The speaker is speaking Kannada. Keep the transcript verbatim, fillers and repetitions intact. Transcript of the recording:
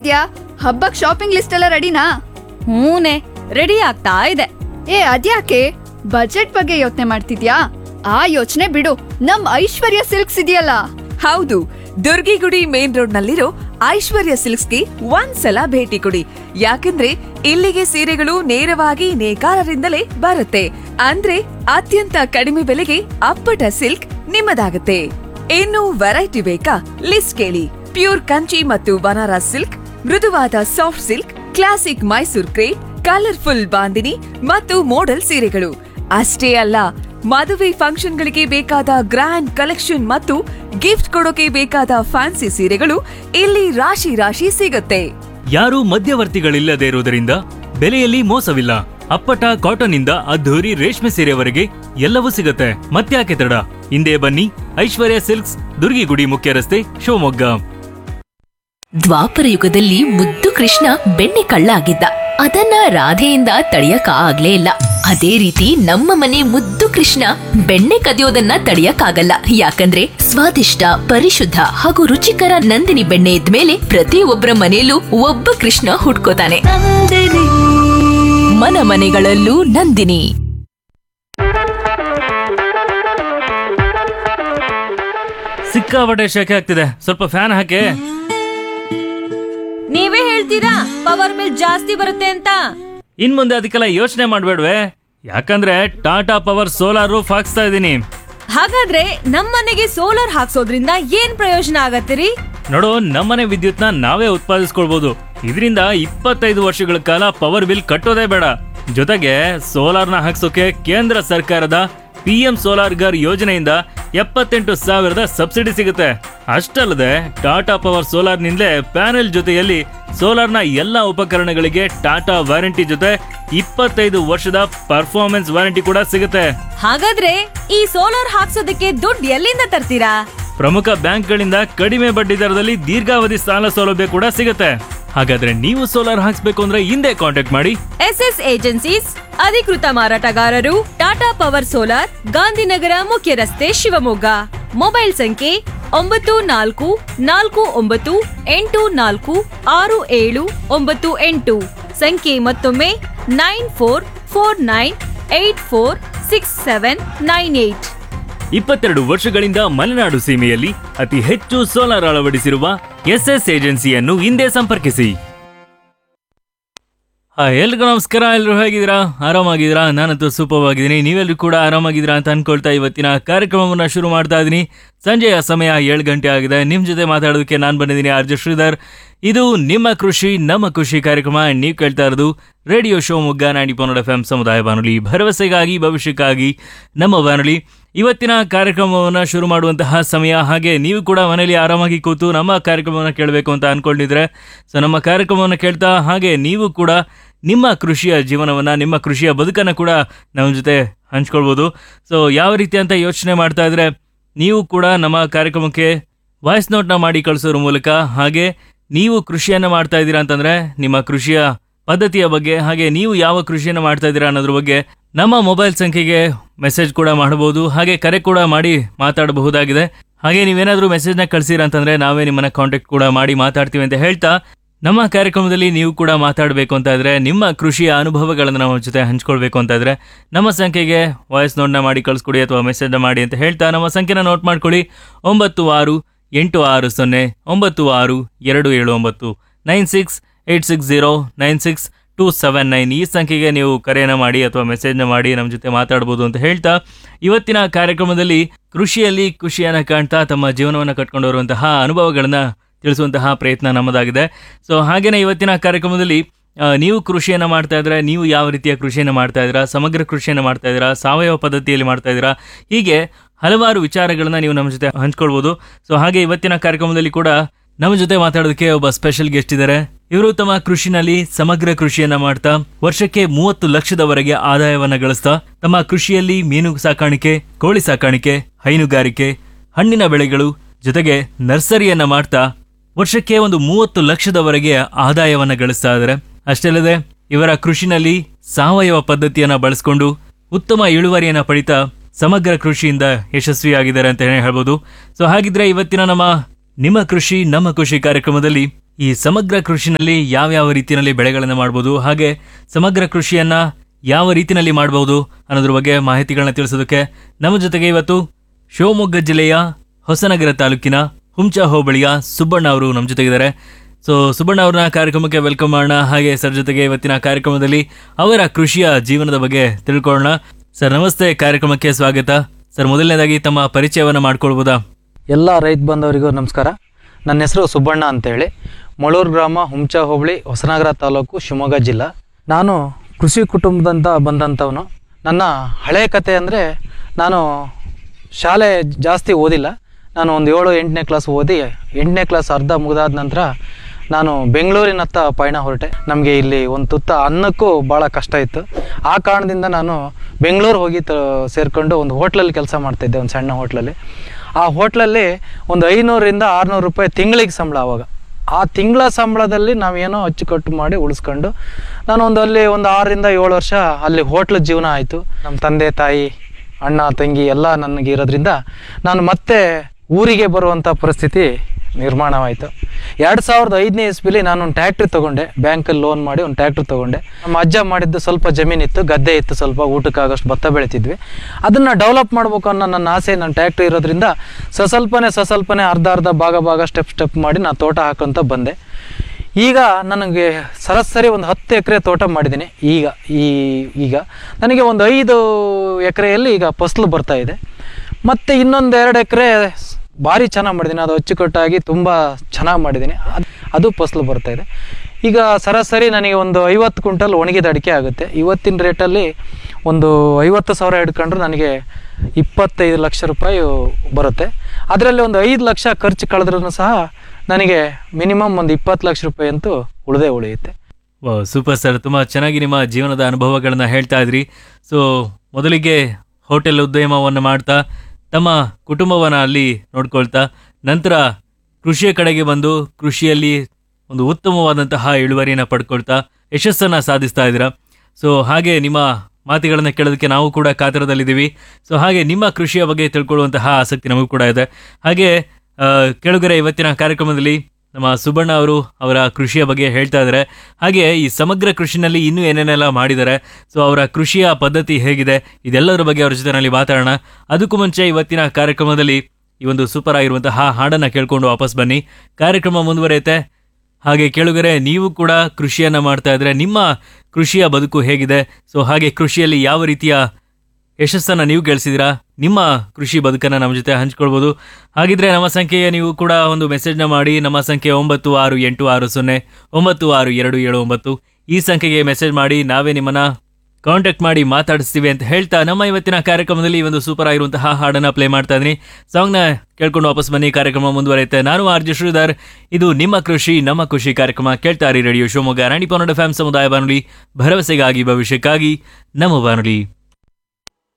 ಆದ್ಯಾ, ಹಬ್ಬಕ್ ಶಾಪಿಂಗ್ ಲಿಸ್ಟ್ ಎಲ್ಲ ರೆಡಿನಾ? ಹೂನೆ, ರೆಡಿ ಆಗ್ತಾ ಇದೆ. ಏ ಅದ್ಯಾಕೆ ಬಜೆಟ್ ಬಗ್ಗೆ ಯೋಚನೆ ಮಾಡ್ತಿದ್ಯಾ? ಆ ಯೋಚನೆ ಬಿಡು, ನಮ್ ಐಶ್ವರ್ಯ ಸಿಲ್ಕ್ಸ್ ಇದೆಯಲ್ಲ. ಹೌದು, ದುರ್ಗಿಗುಡಿ ಮೇನ್ ರೋಡ್ ನಲ್ಲಿರೋ ಐಶ್ವರ್ಯ ಸಿಲ್ಕ್ಸ್ಗೆ ಒಂದ್ಸಲ ಭೇಟಿ ಕೊಡಿ. ಯಾಕಂದ್ರೆ ಇಲ್ಲಿಗೆ ಸೀರೆಗಳು ನೇರವಾಗಿ ನೇಕಾರರಿಂದಲೇ ಬರುತ್ತೆ. ಅಂದ್ರೆ ಅತ್ಯಂತ ಕಡಿಮೆ ಬೆಲೆಗೆ ಅಪ್ಪಟ ಸಿಲ್ಕ್ ನಿಮ್ಮದಾಗುತ್ತೆ. ಇನ್ನು ವೆರೈಟಿ ಬೇಕಾ? ಲಿಸ್ಟ್ ಕೇಳಿ. ಪ್ಯೂರ್ ಕಂಚಿ ಮತ್ತು ಬನಾರಸ್ ಸಿಲ್ಕ್, ಮೃದುವಾದ soft silk, classic Mysore crepe, colourful bandhani ಮತ್ತು ಮೋಡಲ್ ಸೀರೆಗಳು ಅಷ್ಟೇ ಅಲ್ಲ, ಮದುವೆ ಫಂಕ್ಷನ್ಗಳಿಗೆ ಬೇಕಾದ ಗ್ರ್ಯಾಂಡ್ ಕಲೆಕ್ಷನ್ ಮತ್ತು ಗಿಫ್ಟ್ ಕೊಡೋಕೆ ಬೇಕಾದ ಫ್ಯಾನ್ಸಿ ಸೀರೆಗಳು ಇಲ್ಲಿ ರಾಶಿ ರಾಶಿ ಸಿಗುತ್ತೆ. ಯಾರೂ ಮಧ್ಯವರ್ತಿಗಳಿಲ್ಲದೆ ಇರುವುದರಿಂದ ಬೆಲೆಯಲ್ಲಿ ಮೋಸವಿಲ್ಲ. ಅಪ್ಪಟ ಕಾಟನ್ ಇಂದ ಅದ್ಧೂರಿ ರೇಷ್ಮೆ ಸೀರೆವರೆಗೆ ಎಲ್ಲವೂ ಸಿಗುತ್ತೆ. ಮತ್ತ್ಯಾಕೆ ತಡ, ಹಿಂದೆ ಬನ್ನಿ. ಐಶ್ವರ್ಯ ಸಿಲ್ಕ್ಸ್, ದುರ್ಗಿಗುಡಿ ಮುಖ್ಯ ರಸ್ತೆ, ಶಿವಮೊಗ್ಗ. ದ್ವಾಪರ ಯುಗದಲ್ಲಿ ಮುದ್ದು ಕೃಷ್ಣ ಬೆಣ್ಣೆ ಕಳ್ಳ ಆಗಿದ್ದ. ಅದನ್ನ ರಾಧೆಯಿಂದ ತಡೆಯಕ ಆಗ್ಲೇ ಇಲ್ಲ. ಅದೇ ರೀತಿ ನಮ್ಮ ಮನೆ ಮುದ್ದು ಕೃಷ್ಣ ಬೆಣ್ಣೆ ಕದಿಯೋದನ್ನ ತಡೆಯಕ್ಕಾಗಲ್ಲ. ಯಾಕಂದ್ರೆ ಸ್ವಾದಿಷ್ಟ, ಪರಿಶುದ್ಧ ಹಾಗೂ ರುಚಿಕರ ನಂದಿನಿ ಬೆಣ್ಣೆ ಇದ್ಮೇಲೆ ಪ್ರತಿಯೊಬ್ಬರ ಮನೆಯಲ್ಲೂ ಒಬ್ಬ ಕೃಷ್ಣ ಹುಟ್ಕೋತಾನೆ. ಮನ ಮನೆಗಳಲ್ಲೂ ನಂದಿನಿ. ಸಿಕ್ಕಾಪಟ್ಟೆ ಶೆಕೆ ಆಗ್ತಿದೆ, ಸ್ವಲ್ಪ ಫ್ಯಾನ್ ಹಾಕಿ. ನೀವೇ ಹೇಳ್ತೀರಾ ಪವರ್ ಬಿಲ್ ಜಾಸ್ತಿ ಬರುತ್ತೆ ಅಂತ. ಇನ್ ಮುಂದೆ ಅದಕ್ಕೆಲ್ಲ ಯೋಚನೆ ಮಾಡ್ಬೇಡ್ವೆ, ಯಾಕಂದ್ರೆ ಟಾಟಾ ಪವರ್ ಸೋಲಾರ್ ರೂಫ್ ಹಾಕ್ಸ್ತಾ ಇದೀನಿ. ಹಾಗಾದ್ರೆ ನಮ್ಮನೆಗೆ ಸೋಲಾರ್ ಹಾಕ್ಸೋದ್ರಿಂದ ಏನ್ ಪ್ರಯೋಜನ ಆಗತ್ತಿರಿ? ನೋಡು, ನಮ್ಮನೆ ವಿದ್ಯುತ್ನ ನಾವೇ ಉತ್ಪಾದಿಸ್ಕೊಳ್ಬಹುದು. ಇದರಿಂದ ಇಪ್ಪತ್ತೈದು ವರ್ಷಗಳ ಕಾಲ ಪವರ್ ಬಿಲ್ ಕಟ್ಟೋದೇ ಬೇಡ. ಜೊತೆಗೆ ಸೋಲಾರ್ನ ಹಾಕ್ಸೋಕೆ ಕೇಂದ್ರ ಸರ್ಕಾರದ ಪಿ ಎಂ ಸೋಲಾರ್ ಗರ್ ಯೋಜನೆಯಿಂದ ಎಪ್ಪತ್ತೆಂಟು ಸಾವಿರದ ಸಬ್ಸಿಡಿ ಸಿಗುತ್ತೆ. ಅಷ್ಟಲ್ಲದೆ ಟಾಟಾ ಪವರ್ ಸೋಲಾರ್ ನಿಂದಲೇ ಪ್ಯಾನೆಲ್ ಜೊತೆಯಲ್ಲಿ ಸೋಲಾರ್ನ ಎಲ್ಲಾ ಉಪಕರಣಗಳಿಗೆ ಟಾಟಾ ವಾರಂಟಿ ಜೊತೆ ಇಪ್ಪತ್ತೈದು ವರ್ಷದ ಪರ್ಫಾರ್ಮೆನ್ಸ್ ವಾರಂಟಿ ಕೂಡ ಸಿಗುತ್ತೆ. ಹಾಗಾದ್ರೆ ಈ ಸೋಲಾರ್ ಹಾಕ್ಸೋದಕ್ಕೆ ದುಡ್ಡು ಎಲ್ಲಿಂದ ತರ್ತೀರಾ? ಪ್ರಮುಖ ಬ್ಯಾಂಕ್ಗಳಿಂದ ಕಡಿಮೆ ಬಡ್ಡಿ ದರದಲ್ಲಿ ದೀರ್ಘಾವಧಿ ಸಾಲ ಸೌಲಭ್ಯ ಕೂಡ ಸಿಗುತ್ತೆ. ಹಾಗಾದ್ರೆ ನೀವು ಸೋಲಾರ್ ಹಾಕ್ಸ್ಬೇಕು ಅಂದ್ರೆ ಹಿಂದೆ ಕಾಂಟ್ಯಾಕ್ಟ್ ಮಾಡಿ. ಎಸ್ ಎಸ್ ಏಜೆನ್ಸೀಸ್, ಅಧಿಕೃತ ಮಾರಾಟಗಾರರು, ಟಾಟಾ ಪವರ್ ಸೋಲಾರ್, ಗಾಂಧಿನಗರ ಮುಖ್ಯ ರಸ್ತೆ, ಶಿವಮೊಗ್ಗ. ಮೊಬೈಲ್ ಸಂಖ್ಯೆ ಒಂಬತ್ತು ನಾಲ್ಕು ನಾಲ್ಕು ಒಂಬತ್ತು ಎಂಟು ನಾಲ್ಕು ಆರು ಏಳು ಒಂಬತ್ತು ಎಂಟು. ಸಂಖ್ಯೆ ಮತ್ತೊಮ್ಮೆ nine four four nine eight four six seven nine eight. ಇಪ್ಪತ್ತೆರಡು ವರ್ಷಗಳಿಂದ ಮಲೆನಾಡು ಸೀಮೆಯಲ್ಲಿ ಅತಿ ಹೆಚ್ಚು ಸೋಲಾರ್ ಅಳವಡಿಸಿರುವ ಎಸ್ ಎಸ್ ಏಜೆನ್ಸಿಯನ್ನು ಹಿಂದೆ ಸಂಪರ್ಕಿಸಿ. ಎಲ್ರಿಗೂ ನಮಸ್ಕಾರ. ಎಲ್ಲರೂ ಹೇಗಿದ್ದೀರಾ? ಆರಾಮಾಗಿದ್ದೀರಾ? ನಾನಂತೂ ಸೂಪರ್ ಆಗಿದ್ದೀನಿ. ನೀವೆಲ್ಲರೂ ಕೂಡ ಆರಾಮಾಗಿದ್ದೀರಾ ಅಂತ ಅನ್ಕೊಳ್ತಾ ಇವತ್ತಿನ ಕಾರ್ಯಕ್ರಮವನ್ನು ಶುರು ಮಾಡ್ತಾ ಇದ್ದೀನಿ. ಸಂಜೆಯ ಸಮಯ ಏಳು ಗಂಟೆ ಆಗಿದೆ. ನಿಮ್ಮ ಜೊತೆ ಮಾತಾಡೋದಕ್ಕೆ ನಾನು ಬಂದಿದ್ದೀನಿ, ಆರ್ ಜೆ ಶ್ರೀಧರ್. ಇದು ನಿಮ್ಮ ಕೃಷಿ ನಮ್ಮ ಖುಷಿ ಕಾರ್ಯಕ್ರಮ. ನೀವು ಕೇಳ್ತಾ ಇರೋದು radio Shivamogga ninety point F M ಸಮುದಾಯ ಬಾನುಲಿ, ಭರವಸೆಗಾಗಿ ಭವಿಷ್ಯಕ್ಕಾಗಿ ನಮ್ಮ ಬಾನುಲಿ. ಇವತ್ತಿನ ಕಾರ್ಯಕ್ರಮವನ್ನು ಶುರು ಮಾಡುವಂತಹ ಸಮಯ. ಹಾಗೆ ನೀವು ಕೂಡ ಮನೆಯಲ್ಲಿ ಆರಾಮಾಗಿ ಕೂತು ನಮ್ಮ ಕಾರ್ಯಕ್ರಮವನ್ನು ಕೇಳಬೇಕು ಅಂತ ಅನ್ಕೊಂಡಿದ್ರೆ ಸೊ ನಮ್ಮ ಕಾರ್ಯಕ್ರಮವನ್ನು ಕೇಳ್ತಾ ಹಾಗೆ ನೀವು ಕೂಡ ನಿಮ್ಮ ಕೃಷಿಯ ಜೀವನವನ್ನು, ನಿಮ್ಮ ಕೃಷಿಯ ಬದುಕನ್ನು ಕೂಡ ನಮ್ಮ ಜೊತೆ ಹಂಚ್ಕೊಳ್ಬೋದು. ಸೊ ಯಾವ ರೀತಿ ಅಂತ ಯೋಚನೆ ಮಾಡ್ತಾ ಇದ್ರೆ ನೀವು ಕೂಡ ನಮ್ಮ ಕಾರ್ಯಕ್ರಮಕ್ಕೆ ವಾಯ್ಸ್ ನೋಟ್ನ ಮಾಡಿ ಕಳಿಸೋದ್ರ ಮೂಲಕ, ಹಾಗೆ ನೀವು ಕೃಷಿಯನ್ನು ಮಾಡ್ತಾ ಇದ್ದೀರಾ ಅಂತಂದ್ರೆ ನಿಮ್ಮ ಕೃಷಿಯ ಪದ್ಧತಿಯ ಬಗ್ಗೆ, ಹಾಗೆ ನೀವು ಯಾವ ಕೃಷಿಯನ್ನು ಮಾಡ್ತಾ ಇದ್ದೀರಾ ಅನ್ನೋದ್ರ ಬಗ್ಗೆ ನಮ್ಮ ಮೊಬೈಲ್ ಸಂಖ್ಯೆಗೆ ಮೆಸೇಜ್ ಕೂಡ ಮಾಡಬಹುದು, ಹಾಗೆ ಕರೆ ಕೂಡ ಮಾಡಿ ಮಾತಾಡಬಹುದಾಗಿದೆ. ಹಾಗೆ ನೀವೇನಾದ್ರೂ ಮೆಸೇಜ್ನ ಕಳಿಸಿರ ಅಂತಂದ್ರೆ ನಾವೇ ನಿಮ್ಮನ್ನ ಕಾಂಟ್ಯಾಕ್ಟ್ ಕೂಡ ಮಾಡಿ ಮಾತಾಡ್ತೀವಿ ಅಂತ ಹೇಳ್ತಾ, ನಮ್ಮ ಕಾರ್ಯಕ್ರಮದಲ್ಲಿ ನೀವು ಕೂಡ ಮಾತಾಡಬೇಕು ಅಂತ ಇದ್ರೆ, ನಿಮ್ಮ ಕೃಷಿಯ ಅನುಭವಗಳನ್ನು ನಮ್ಮ ಜೊತೆ ಹಂಚ್ಕೊಳ್ಬೇಕು ಅಂತ ಇದ್ರೆ ನಮ್ಮ ಸಂಖ್ಯೆಗೆ ವಾಯ್ಸ್ ನೋಟ್ನ ಮಾಡಿ ಕಳಿಸ್ಕೊಡಿ ಅಥವಾ ಮೆಸೇಜ್ನ ಮಾಡಿ ಅಂತ ಹೇಳ್ತಾ, ನಮ್ಮ ಸಂಖ್ಯೆನ ನೋಟ್ ಮಾಡ್ಕೊಳ್ಳಿ. ಒಂಬತ್ತು ಆರು ಎಂಟು ಆರು ಸೊನ್ನೆ ಒಂಬತ್ತು ಆರು ಎರಡು ಏಳು ಒಂಬತ್ತು nine six eight six zero nine six two seven nine ಈ ಸಂಖ್ಯೆಗೆ ನೀವು ಕರೆಯನ್ನು ಮಾಡಿ ಅಥವಾ ಮೆಸೇಜ್ನ ಮಾಡಿ ನಮ್ಮ ಜೊತೆ ಮಾತಾಡ್ಬೋದು ಅಂತ ಹೇಳ್ತಾ, ಇವತ್ತಿನ ಕಾರ್ಯಕ್ರಮದಲ್ಲಿ ಕೃಷಿಯಲ್ಲಿ ಖುಷಿಯನ್ನು ಕಾಣ್ತಾ ತಮ್ಮ ಜೀವನವನ್ನು ಕಟ್ಕೊಂಡು ಬರುವಂತಹ ಅನುಭವಗಳನ್ನು ತಿಳಿಸುವಂತಹ ಪ್ರಯತ್ನ ನಮ್ಮದಾಗಿದೆ. ಸೊ ಹಾಗೇನೆ ಇವತ್ತಿನ ಕಾರ್ಯಕ್ರಮದಲ್ಲಿ ನೀವು ಕೃಷಿಯನ್ನು ಮಾಡ್ತಾ ಇದ್ರೆ, ನೀವು ಯಾವ ರೀತಿಯ ಕೃಷಿಯನ್ನು ಮಾಡ್ತಾ ಇದ್ದೀರಾ, ಸಮಗ್ರ ಕೃಷಿಯನ್ನು ಮಾಡ್ತಾ ಇದ್ದೀರಾ, ಸಾವಯವ ಪದ್ಧತಿಯಲ್ಲಿ ಮಾಡ್ತಾ ಇದ್ದೀರಾ, ಹೀಗೆ ಹಲವಾರು ವಿಚಾರಗಳನ್ನ ನೀವು ನಮ್ಮ ಜೊತೆ ಹಂಚ್ಕೊಳ್ಬೋದು. ಸೊ ಹಾಗೆ ಇವತ್ತಿನ ಕಾರ್ಯಕ್ರಮದಲ್ಲಿ ಕೂಡ ನಮ್ಮ ಜೊತೆ ಮಾತಾಡೋದಕ್ಕೆ ಒಬ್ಬ ಸ್ಪೆಷಲ್ ಗೆಸ್ಟ್ ಇದ್ದಾರೆ. ಇವರು ತಮ್ಮ ಕೃಷಿನಲ್ಲಿ ಸಮಗ್ರ ಕೃಷಿಯನ್ನ ಮಾಡ್ತಾ ವರ್ಷಕ್ಕೆ ಮೂವತ್ತು ಲಕ್ಷದವರೆಗೆ ಆದಾಯವನ್ನ ಗಳಿಸ್ತಾ ತಮ್ಮ ಕೃಷಿಯಲ್ಲಿ ಮೀನು ಸಾಕಾಣಿಕೆ, ಕೋಳಿ ಸಾಕಾಣಿಕೆ, ಹೈನುಗಾರಿಕೆ, ಹಣ್ಣಿನ ಬೆಳೆಗಳು ಜೊತೆಗೆ ನರ್ಸರಿಯನ್ನ ಮಾಡ್ತಾ ವರ್ಷಕ್ಕೆ ಒಂದು ಮೂವತ್ತು ಲಕ್ಷದವರೆಗೆ ಆದಾಯವನ್ನ ಗಳಿಸ್ತಾ ಇದ್ದಾರೆ. ಅಷ್ಟೇ ಅಲ್ಲದೆ ಇವರ ಕೃಷಿನಲ್ಲಿ ಸಾವಯವ ಪದ್ಧತಿಯನ್ನ ಬಳಸಿಕೊಂಡು ಉತ್ತಮ ಇಳುವರಿಯನ್ನ ಪಡಿತಾ ಸಮಗ್ರ ಕೃಷಿಯಿಂದ ಯಶಸ್ವಿಯಾಗಿದ್ದಾರೆ ಅಂತ ಹೇಳ್ಬೋದು. ಸೊ ಹಾಗಿದ್ರೆ ಇವತ್ತಿನ ನಮ್ಮ ನಿಮ್ಮ ಕೃಷಿ ನಮ್ಮ ಖುಷಿ ಕಾರ್ಯಕ್ರಮದಲ್ಲಿ ಈ ಸಮಗ್ರ ಕೃಷಿನಲ್ಲಿ ಯಾವ್ಯಾವ ರೀತಿಯಲ್ಲಿ ಬೆಳೆಗಳನ್ನು ಮಾಡ್ಬೋದು, ಹಾಗೆ ಸಮಗ್ರ ಕೃಷಿಯನ್ನ ಯಾವ ರೀತಿಯಲ್ಲಿ ಮಾಡಬಹುದು ಅನ್ನೋದ್ರ ಬಗ್ಗೆ ಮಾಹಿತಿಗಳನ್ನ ತಿಳಿಸೋದಕ್ಕೆ ನಮ್ಮ ಜೊತೆಗೆ ಇವತ್ತು ಶಿವಮೊಗ್ಗ ಜಿಲ್ಲೆಯ ಹೊಸನಗರ ತಾಲೂಕಿನ ಹುಂಚಾ ಹೋಬಳಿಯ ಸುಬ್ಬಣ್ಣ ಅವರು ನಮ್ಮ ಜೊತೆಗಿದ್ದಾರೆ. ಸೊ ಸುಬ್ಬಣ್ಣ ಅವ್ರನ್ನ ಕಾರ್ಯಕ್ರಮಕ್ಕೆ ವೆಲ್ಕಮ್ ಮಾಡೋಣ. ಹಾಗೆ ಸರ್ ಜೊತೆಗೆ ಇವತ್ತಿನ ಕಾರ್ಯಕ್ರಮದಲ್ಲಿ ಅವರ ಕೃಷಿಯ ಜೀವನದ ಬಗ್ಗೆ ತಿಳ್ಕೊಳ್ಳೋಣ. ಸರ್ ನಮಸ್ತೆ, ಕಾರ್ಯಕ್ರಮಕ್ಕೆ ಸ್ವಾಗತ. ಸರ್ ಮೊದಲನೇದಾಗಿ ತಮ್ಮ ಪರಿಚಯವನ್ನು ಮಾಡ್ಕೊಳ್ಬೋದಾ? ಎಲ್ಲ ರೈತ ಬಂದವರಿಗೂ ನಮಸ್ಕಾರ. ನನ್ನ ಹೆಸರು ಸುಬ್ಬಣ್ಣ ಅಂತೇಳಿ, ಮಳೂರು ಗ್ರಾಮ, ಹುಂಚಾ ಹೋಬಳಿ, ಹೊಸನಗರ ತಾಲೂಕು, ಶಿವಮೊಗ್ಗ ಜಿಲ್ಲಾ. ನಾನು ಕೃಷಿ ಕುಟುಂಬದಂತ ಬಂದಂಥವನು. ನನ್ನ ಹಳೆಯ ಕತೆ ಅಂದರೆ, ನಾನು ಶಾಲೆ ಜಾಸ್ತಿ ಓದಿಲ್ಲ. ನಾನು ಒಂದು ಏಳು ಎಂಟನೇ ಕ್ಲಾಸ್ ಓದಿ ಎಂಟನೇ ಕ್ಲಾಸ್ ಅರ್ಧ ಮುಗಿದಾದ ನಂತರ ನಾನು ಬೆಂಗಳೂರಿನತ್ತ ಪಯಣ ಹೊರಟೆ. ನಮಗೆ ಇಲ್ಲಿ ಒಂದು ತುತ್ತ ಅನ್ನಕ್ಕೂ ಭಾಳ ಕಷ್ಟ ಇತ್ತು. ಆ ಕಾರಣದಿಂದ ನಾನು ಬೆಂಗಳೂರು ಹೋಗಿ ತ ಸೇರಿಕೊಂಡು ಒಂದು ಹೋಟ್ಲಲ್ಲಿ ಕೆಲಸ ಮಾಡ್ತಾಯಿದ್ದೆ, ಒಂದು ಸಣ್ಣ ಹೋಟ್ಲಲ್ಲಿ. ಆ ಹೋಟ್ಲಲ್ಲಿ ಒಂದು ಐನೂರಿಂದ ಆರುನೂರು ರೂಪಾಯಿ ತಿಂಗಳಿಗೆ ಸಂಬಳ. ಆವಾಗ ಆ ತಿಂಗಳ ಸಂಬಳದಲ್ಲಿ ನಾವೇನೋ ಅಚ್ಚುಕಟ್ಟು ಮಾಡಿ ಉಳಿಸ್ಕೊಂಡು ನಾನು ಒಂದು ಅಲ್ಲಿ ಒಂದು ಆರರಿಂದ ಏಳು ವರ್ಷ ಅಲ್ಲಿ ಹೋಟ್ಲ ಜೀವನ ಆಯಿತು. ನಮ್ಮ ತಂದೆ ತಾಯಿ ಅಣ್ಣ ತಂಗಿ ಎಲ್ಲ ನನಗೆ ಇರೋದ್ರಿಂದ ನಾನು ಮತ್ತೆ ಊರಿಗೆ ಬರುವಂಥ ಪರಿಸ್ಥಿತಿ ನಿರ್ಮಾಣವಾಯಿತು. ಎರಡು ಸಾವಿರದ ಐದನೇ ಇಸ್ವಿಲಿ ನಾನು ಒಂದು ಟ್ಯಾಕ್ಟ್ರಿ ತೊಗೊಂಡೆ, ಬ್ಯಾಂಕಲ್ಲಿ ಲೋನ್ ಮಾಡಿ ಒಂದು ಟ್ಯಾಕ್ಟ್ರಿ ತೊಗೊಂಡೆ. ನಮ್ಮ ಅಜ್ಜ ಮಾಡಿದ್ದು ಸ್ವಲ್ಪ ಜಮೀನಿತ್ತು, ಗದ್ದೆ ಇತ್ತು, ಸ್ವಲ್ಪ ಊಟಕ್ಕಾಗಷ್ಟು ಭತ್ತ ಬೆಳಿತಿದ್ವಿ. ಅದನ್ನು ಡೆವಲಪ್ ಮಾಡ್ಬೇಕು ಅನ್ನೋ ನನ್ನ ಆಸೆ. ನನ್ನ ಟ್ಯಾಕ್ಟ್ರಿ ಇರೋದ್ರಿಂದ ಸಸ್ವಲ್ಪನೇ ಸಸ್ವಲ್ಪನೇ ಅರ್ಧ ಅರ್ಧ ಭಾಗ ಭಾಗ ಸ್ಟೆಪ್ ಸ್ಟೆಪ್ ಮಾಡಿ ನಾನು ತೋಟ ಹಾಕೋಂತ ಬಂದೆ. ಈಗ ನನಗೆ ಸರಾಸರಿ ಒಂದು ಹತ್ತು ಎಕರೆ ತೋಟ ಮಾಡಿದ್ದೀನಿ. ಈಗ ಈ ಈಗ ನನಗೆ ಒಂದು ಐದು ಎಕರೆಯಲ್ಲಿ ಈಗ ಫಸಲು ಬರ್ತಾಯಿದೆ. ಮತ್ತು ಇನ್ನೊಂದು ಎರಡು ಎಕರೆ ಭಾರಿ ಚೆನ್ನಾಗಿ ಮಾಡಿದ್ದೀನಿ, ಅದು ಅಚ್ಚುಕಟ್ಟಾಗಿ ತುಂಬ ಚೆನ್ನಾಗಿ ಮಾಡಿದ್ದೀನಿ, ಅದು ಅದು ಫಸಲು ಬರ್ತಾಯಿದೆ. ಈಗ ಸರಾಸರಿ ನನಗೆ ಒಂದು ಐವತ್ತು ಕ್ವಿಂಟಲ್ ಒಣಗಿದ ಅಡಿಕೆ ಆಗುತ್ತೆ. ಇವತ್ತಿನ ರೇಟಲ್ಲಿ ಒಂದು ಐವತ್ತು ಸಾವಿರ ಹಿಡ್ಕೊಂಡ್ರೆ ನನಗೆ ಇಪ್ಪತ್ತೈದು ಲಕ್ಷ ರೂಪಾಯಿ ಬರುತ್ತೆ. ಅದರಲ್ಲಿ ಒಂದು ಐದು ಲಕ್ಷ ಖರ್ಚು ಕಳೆದ್ರೂ ಸಹ ನನಗೆ ಮಿನಿಮಮ್ ಒಂದು ಇಪ್ಪತ್ತು ಲಕ್ಷ ರೂಪಾಯಿ ಅಂತೂ ಉಳಿದೇ ಉಳಿಯುತ್ತೆ. ವಾ, ಸೂಪರ್ ಸರ್, ತುಂಬ ಚೆನ್ನಾಗಿ ನಿಮ್ಮ ಜೀವನದ ಅನುಭವಗಳನ್ನ ಹೇಳ್ತಾ ಇದ್ರಿ. ಸೊ ಮೊದಲಿಗೆ ಹೋಟೆಲ್ ಉದ್ಯಮವನ್ನು ಮಾಡ್ತಾ ತಮ್ಮ ಕುಟುಂಬವನ್ನು ಅಲ್ಲಿ ನೋಡ್ಕೊಳ್ತಾ ನಂತರ ಕೃಷಿಯ ಕಡೆಗೆ ಬಂದು ಕೃಷಿಯಲ್ಲಿ ಒಂದು ಉತ್ತಮವಾದಂತಹ ಇಳುವರಿಯನ್ನು ಪಡ್ಕೊಳ್ತಾ ಯಶಸ್ಸನ್ನು ಸಾಧಿಸ್ತಾ ಇದ್ದೀರಾ. ಸೊ ಹಾಗೆ ನಿಮ್ಮ ಮಾತುಗಳನ್ನು ಕೇಳೋದಕ್ಕೆ ನಾವು ಕೂಡ ಕಾತರದಲ್ಲಿದ್ದೀವಿ. ಸೊ ಹಾಗೆ ನಿಮ್ಮ ಕೃಷಿಯ ಬಗ್ಗೆ ತಿಳ್ಕೊಳ್ಳುವಂತಹ ಆಸಕ್ತಿ ನಮಗೂ ಕೂಡ ಇದೆ. ಹಾಗೆ ಕೆಳಗರೆ ಇವತ್ತಿನ ಕಾರ್ಯಕ್ರಮದಲ್ಲಿ ನಮ್ಮ ಸುಬ್ಬಣ್ಣ ಅವರು ಅವರ ಕೃಷಿಯ ಬಗ್ಗೆ ಹೇಳ್ತಾ ಇದ್ದಾರೆ. ಹಾಗೆ ಈ ಸಮಗ್ರ ಕೃಷಿನಲ್ಲಿ ಇನ್ನೂ ಏನೇನೆಲ್ಲ ಮಾಡಿದ್ದಾರೆ, ಸೊ ಅವರ ಕೃಷಿಯ ಪದ್ಧತಿ ಹೇಗಿದೆ, ಇದೆಲ್ಲದರ ಬಗ್ಗೆ ಅವ್ರ ಜೊತೆನಲ್ಲಿ ಮಾತಾಡೋಣ. ಅದಕ್ಕೂ ಮುಂಚೆ ಇವತ್ತಿನ ಕಾರ್ಯಕ್ರಮದಲ್ಲಿ ಈ ಒಂದು ಸೂಪರ್ ಆಗಿರುವಂತಹ ಹಾಡನ್ನು ಕೇಳ್ಕೊಂಡು ವಾಪಸ್ ಬನ್ನಿ. ಕಾರ್ಯಕ್ರಮ ಮುಂದುವರಿಯುತ್ತೆ. ಹಾಗೆ ಕೇಳುಗರೆ, ನೀವು ಕೂಡ ಕೃಷಿಯನ್ನು ಮಾಡ್ತಾ ಇದ್ರೆ ನಿಮ್ಮ ಕೃಷಿಯ ಬದುಕು ಹೇಗಿದೆ, ಸೊ ಹಾಗೆ ಕೃಷಿಯಲ್ಲಿ ಯಾವ ರೀತಿಯ ಯಶಸ್ಸನ್ನು ನೀವು ಗಳಿಸಿದ್ದೀರಾ, ನಿಮ್ಮ ಕೃಷಿ ಬದುಕನ್ನು ನಮ್ಮ ಜೊತೆ ಹಂಚ್ಕೊಳ್ಬೋದು. ಹಾಗಿದ್ರೆ ನಮ್ಮ ಸಂಖ್ಯೆಗೆ ನೀವು ಕೂಡ ಒಂದು ಮೆಸೇಜ್ನ ಮಾಡಿ. ನಮ್ಮ ಸಂಖ್ಯೆ ಒಂಬತ್ತು ಆರು ಎಂಟು ಆರು ಸೊನ್ನೆ ಒಂಬತ್ತು ಆರು ಎರಡು ಏಳು ಒಂಬತ್ತು. ಈ ಸಂಖ್ಯೆಗೆ ಮೆಸೇಜ್ ಮಾಡಿ, ನಾವೇ ನಿಮ್ಮನ್ನ ಕಾಂಟ್ಯಾಕ್ಟ್ ಮಾಡಿ ಮಾತಾಡಿಸ್ತೀವಿ ಅಂತ ಹೇಳ್ತಾ ನಮ್ಮ ಇವತ್ತಿನ ಕಾರ್ಯಕ್ರಮದಲ್ಲಿ ಒಂದು ಸೂಪರ್ ಆಗಿರುವಂತಹ ಹಾಡನ್ನು ಪ್ಲೇ ಮಾಡ್ತಾ ಇದ್ದೀನಿ. ಸಾಂಗ್ನ ಕೇಳ್ಕೊಂಡು ವಾಪಸ್ ಬನ್ನಿ. ಕಾರ್ಯಕ್ರಮ ಮುಂದುವರಿಯುತ್ತೆ. ನಾನು ಆರ್ ಜೆ ಶ್ರೀಧರ್. ಇದು ನಿಮ್ಮ ಕೃಷಿ ನಮ್ಮ ಖುಷಿ ಕಾರ್ಯಕ್ರಮ. ಕೇಳ್ತಾರಿ radio Shivamogga ninety point F M ಸಮುದಾಯ ಬಾನುಲಿ, ಭರವಸೆಗಾಗಿ ಭವಿಷ್ಯಕ್ಕಾಗಿ ನಮ್ಮ ಬಾನುಲಿ.